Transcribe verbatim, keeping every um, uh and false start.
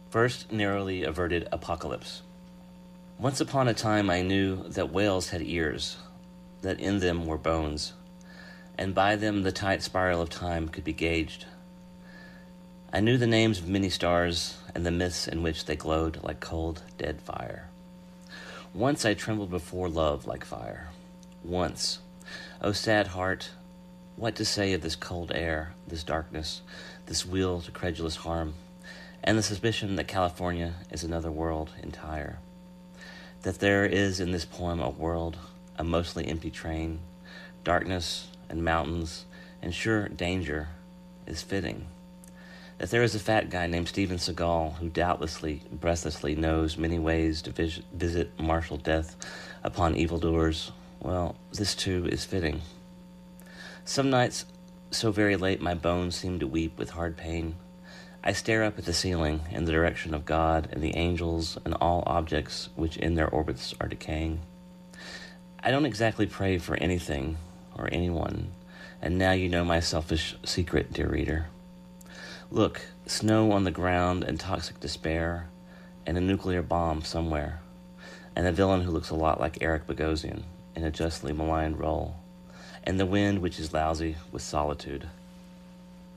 First narrowly averted apocalypse. Once upon a time I knew that whales had ears, that in them were bones, and by them the tight spiral of time could be gauged. I knew the names of many stars and the myths in which they glowed like cold, dead fire. Once I trembled before love like fire. Once. O sad heart, what to say of this cold air, this darkness, this will to credulous harm, and the suspicion that California is another world entire? That there is in this poem a world, a mostly empty train, darkness and mountains, and sure danger is fitting. That there is a fat guy named Steven Seagal who doubtlessly, breathlessly knows many ways to vis- visit martial death upon evildoers, well, this too is fitting. Some nights, so very late my bones seem to weep with hard pain, I stare up at the ceiling in the direction of God and the angels and all objects which in their orbits are decaying. I don't exactly pray for anything or anyone, and now you know my selfish secret, dear reader. Look, snow on the ground and toxic despair, and a nuclear bomb somewhere, and a villain who looks a lot like Eric Bogosian in a justly maligned role, and the wind which is lousy with solitude.